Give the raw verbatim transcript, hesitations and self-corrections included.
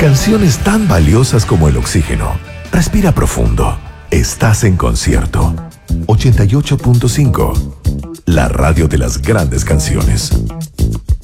Canciones tan valiosas como el oxígeno. Respira profundo. Estás en concierto. ochenta y ocho punto cinco. La radio de las grandes canciones.